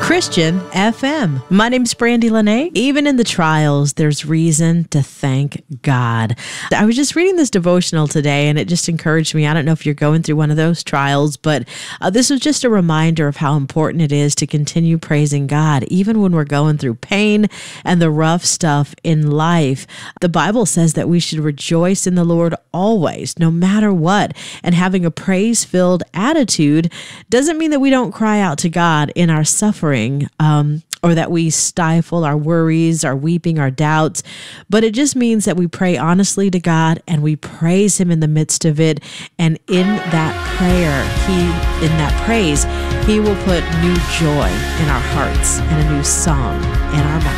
Christian FM. My name's Brandy Lene. Even in the trials, there's reason to thank God. I was just reading this devotional today, and it just encouraged me. I don't know if you're going through one of those trials, but this was just a reminder of how important it is to continue praising God, even when we're going through pain and the rough stuff in life. The Bible says that we should rejoice in the Lord always, no matter what. And having a praise-filled attitude doesn't mean that we don't cry out to God in our suffering, or that we stifle our worries, our weeping, our doubts. But it just means that we pray honestly to God and we praise Him in the midst of it. And in that prayer, in that praise, He will put new joy in our hearts and a new song in our mouths.